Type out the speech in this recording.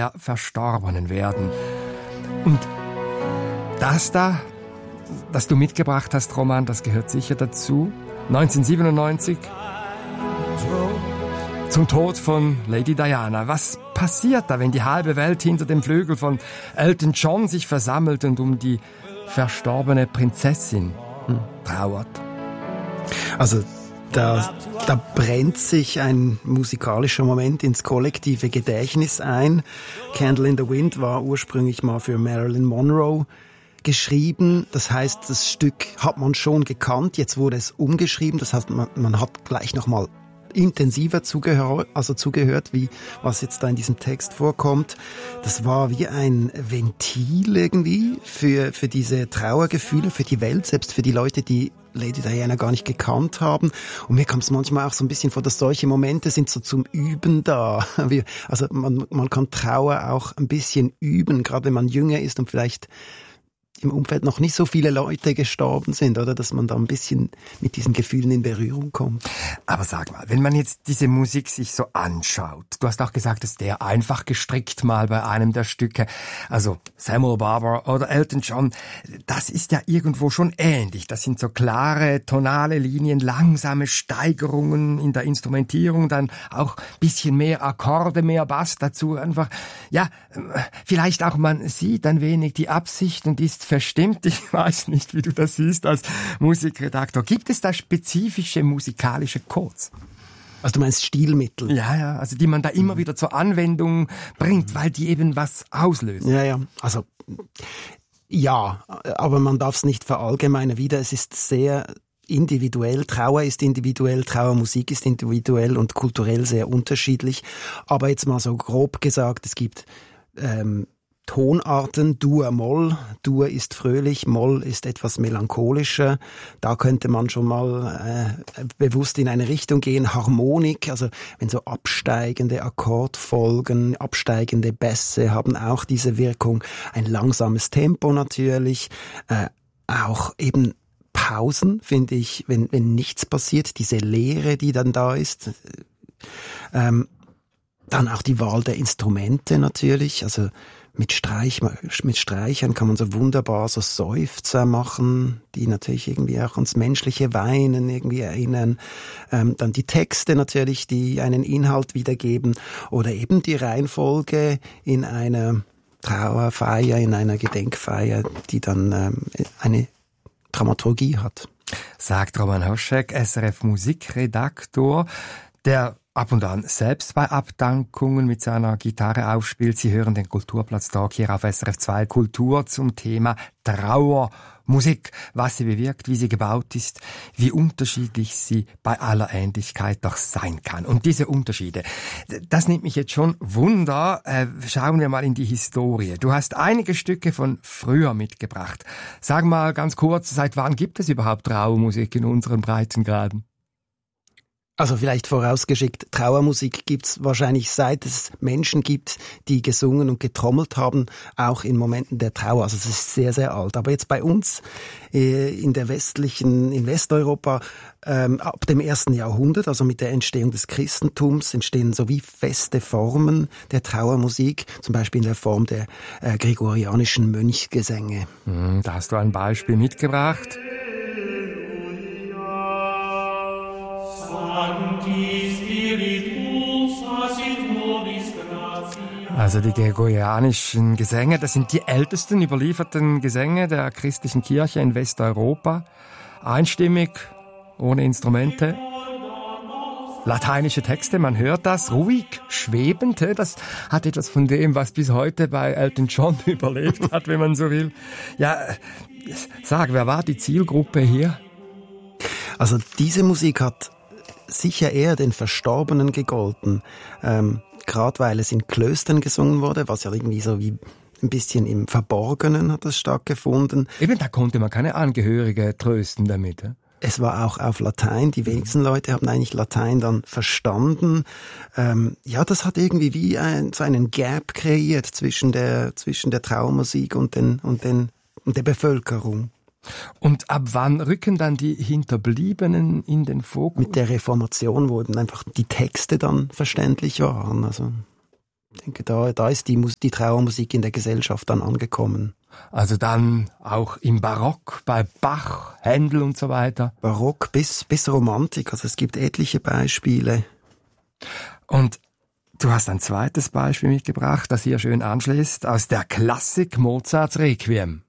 der Verstorbenen werden. Und das da, das du mitgebracht hast, Roman, das gehört sicher dazu. 1997, zum Tod von Lady Diana. Was passiert da, wenn die halbe Welt hinter dem Flügel von Elton John sich versammelt und um die verstorbene Prinzessin trauert? Also da brennt sich ein musikalischer Moment ins kollektive Gedächtnis ein. Candle in the Wind war ursprünglich mal für Marilyn Monroe geschrieben. Das heißt, das Stück hat man schon gekannt. Jetzt wurde es umgeschrieben. Das heißt, man hat gleich nochmal intensiver zugehört, wie was jetzt da in diesem Text vorkommt. Das war wie ein Ventil irgendwie für diese Trauergefühle, für die Welt, selbst für die Leute, die Lady Diana gar nicht gekannt haben. Und mir kam es manchmal auch so ein bisschen vor, dass solche Momente sind so zum Üben da. Also man kann Trauer auch ein bisschen üben, gerade wenn man jünger ist und vielleicht im Umfeld noch nicht so viele Leute gestorben sind, oder? Dass man da ein bisschen mit diesen Gefühlen in Berührung kommt. Aber sag mal, wenn man jetzt diese Musik sich so anschaut, du hast auch gesagt, es ist der einfach gestrickt mal bei einem der Stücke, also Samuel Barber oder Elton John, das ist ja irgendwo schon ähnlich. Das sind so klare tonale Linien, langsame Steigerungen in der Instrumentierung, dann auch bisschen mehr Akkorde, mehr Bass dazu einfach. Ja, vielleicht auch man sieht ein wenig die Absicht und ist verstimmt. Ich weiß nicht, wie du das siehst als Musikredaktor. Gibt es da spezifische musikalische Codes? Also du meinst Stilmittel? Ja, also die man da immer wieder zur Anwendung bringt, weil die eben was auslösen. Ja, also ja, aber man darf es nicht verallgemeinern. Wieder, es ist sehr individuell. Trauer ist individuell, Trauermusik ist individuell und kulturell sehr unterschiedlich. Aber jetzt mal so grob gesagt, es gibt Tonarten, Dur, Moll. Dur ist fröhlich, Moll ist etwas melancholischer. Da könnte man schon mal bewusst in eine Richtung gehen. Harmonik, also wenn so absteigende Akkordfolgen, absteigende Bässe haben auch diese Wirkung. Ein langsames Tempo natürlich. Auch eben Pausen, finde ich, wenn nichts passiert, diese Leere, die dann da ist. Dann auch die Wahl der Instrumente natürlich, also mit Streichern kann man so wunderbar so Seufzer machen, die natürlich irgendwie auch ans menschliche Weinen irgendwie erinnern. Dann die Texte natürlich, die einen Inhalt wiedergeben. Oder eben die Reihenfolge in einer Trauerfeier, in einer Gedenkfeier, die dann eine Dramaturgie hat. Sagt Roman Hoschek, SRF Musikredaktor, der ab und an selbst bei Abdankungen mit seiner Gitarre aufspielt. Sie hören den Kulturplatz-Talk hier auf SRF 2 Kultur zum Thema Trauermusik, was sie bewirkt, wie sie gebaut ist, wie unterschiedlich sie bei aller Ähnlichkeit doch sein kann. Und diese Unterschiede, das nimmt mich jetzt schon Wunder. Schauen wir mal in die Historie. Du hast einige Stücke von früher mitgebracht. Sag mal ganz kurz, seit wann gibt es überhaupt Trauermusik in unseren Breitengraden? Also vielleicht vorausgeschickt, Trauermusik gibt's wahrscheinlich seit es Menschen gibt, die gesungen und getrommelt haben, auch in Momenten der Trauer. Also es ist sehr, sehr alt. Aber jetzt bei uns in Westeuropa, ab dem 1. Jahrhundert, also mit der Entstehung des Christentums, entstehen so wie feste Formen der Trauermusik, zum Beispiel in der Form der gregorianischen Mönchgesänge. Da hast du ein Beispiel mitgebracht. Also die gregorianischen Gesänge, das sind die ältesten überlieferten Gesänge der christlichen Kirche in Westeuropa. Einstimmig, ohne Instrumente. Lateinische Texte, man hört das, ruhig, schwebend. Das hat etwas von dem, was bis heute bei Elton John überlebt hat, wenn man so will. Ja, sag, wer war die Zielgruppe hier? Also diese Musik hat sicher eher den Verstorbenen gegolten, gerade weil es in Klöstern gesungen wurde, was ja irgendwie so wie ein bisschen im Verborgenen hat das stattgefunden. Eben, da konnte man keine Angehörige trösten damit. Es war auch auf Latein, die wenigsten Leute haben eigentlich Latein dann verstanden. Ja, das hat irgendwie wie so einen Gap kreiert zwischen der Trauermusik und der Bevölkerung. Und ab wann rücken dann die Hinterbliebenen in den Fokus? Mit der Reformation wurden einfach die Texte dann verständlich waren. Also Ich denke, da ist die Trauermusik in der Gesellschaft dann angekommen. Also dann auch im Barock, bei Bach, Händel und so weiter. Barock bis Romantik, also es gibt etliche Beispiele. Und du hast ein zweites Beispiel mitgebracht, das hier schön anschließt, aus der Klassik Mozarts Requiem.